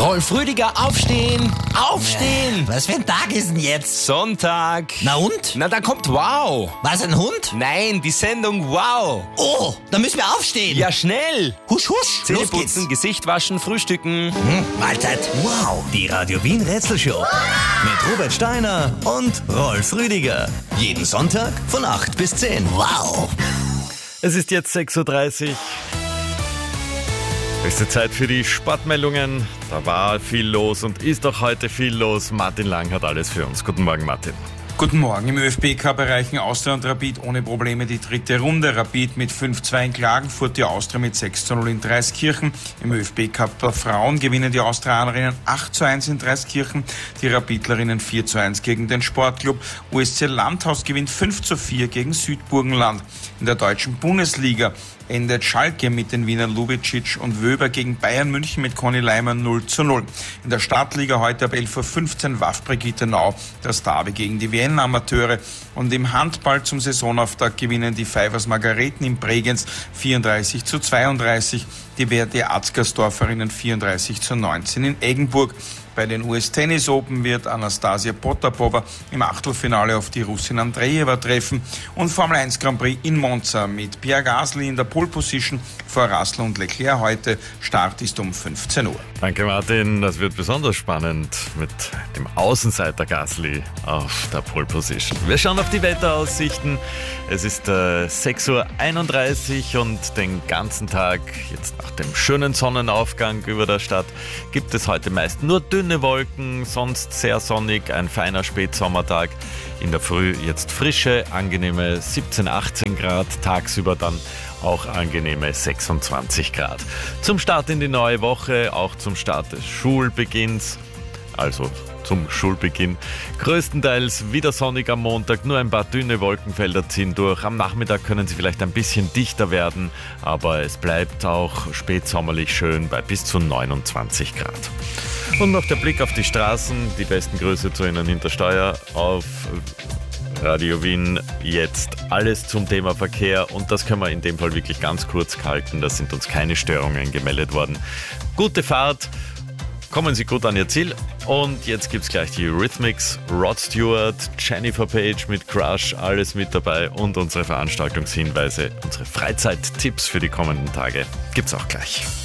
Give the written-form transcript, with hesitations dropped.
Rolf Rüdiger, aufstehen! Aufstehen! Was für ein Tag ist denn jetzt? Sonntag. Na und? Na, da kommt Wow. Was, ein Hund? Nein, die Sendung Wow. Oh, da müssen wir aufstehen. Ja, schnell. Husch, husch. Zähne Los geht's. putzen, Gesicht waschen, frühstücken. Mahlzeit. Wow, die Radio Wien Rätselshow. Mit Robert Steiner und Rolf Rüdiger. Jeden Sonntag von 8 bis 10. Wow. Es ist jetzt 6.30 Uhr. Höchste Zeit für die Sportmeldungen. Da war viel los und ist auch heute viel los. Martin Lang hat alles für uns. Guten Morgen, Martin. Guten Morgen. Im ÖFB-Cup erreichen Austria und Rapid ohne Probleme die dritte Runde. Rapid mit 5-2 in Klagenfurt, die Austria mit 6-0 in Dreiskirchen. Im ÖFB-Cup der Frauen gewinnen die Austrianerinnen 8-1 in Dreiskirchen, die Rapidlerinnen 4-1 gegen den Sportclub. USC Landhaus gewinnt 5-4 gegen Südburgenland. In der deutschen Bundesliga endet Schalke mit den Wienern Lubicic und Wöber gegen Bayern München mit Conny Leimer 0-0. In der Stadtliga heute ab 11.15 Uhr WAF Brigittenau, das Derby gegen die Vienna Amateure. Und im Handball zum Saisonauftakt gewinnen die Pfeifers Margareten in Bregenz 34-32, die WRT Atzgersdorferinnen 34-19 in Eggenburg. Bei den US Tennis Open wird Anastasia Potapova im Achtelfinale auf die Russin Andreeva treffen und Formel 1 Grand Prix in Monza mit Pierre Gasly in der Pole Position vor Russell und Leclerc heute. Start ist um 15 Uhr. Danke, Martin. Das wird besonders spannend mit dem Außenseiter Gasly auf der Pole Position. Wir schauen auf die Wetteraussichten. Es ist 6.31 Uhr und den ganzen Tag, jetzt nach dem schönen Sonnenaufgang über der Stadt, gibt es heute meist nur dünne Wolken, sonst sehr sonnig, ein feiner Spätsommertag. In der Früh jetzt frische, angenehme 17, 18 Grad, tagsüber dann auch angenehme 26 Grad. Zum Start in die neue Woche, auch zum Start des Schulbeginns, also zum Schulbeginn. Größtenteils wieder sonnig am Montag, nur ein paar dünne Wolkenfelder ziehen durch. Am Nachmittag können sie vielleicht ein bisschen dichter werden, aber es bleibt auch spätsommerlich schön bei bis zu 29 Grad. Und noch der Blick auf die Straßen, die besten Grüße zu Ihnen hinter Steuer auf Radio Wien. Jetzt alles zum Thema Verkehr und das können wir in dem Fall wirklich ganz kurz halten. Da sind uns keine Störungen gemeldet worden. Gute Fahrt. Kommen Sie gut an Ihr Ziel. Und jetzt gibt's gleich die Eurythmics, Rod Stewart, Jennifer Page mit Crush, alles mit dabei und unsere Veranstaltungshinweise, unsere Freizeittipps für die kommenden Tage gibt's auch gleich.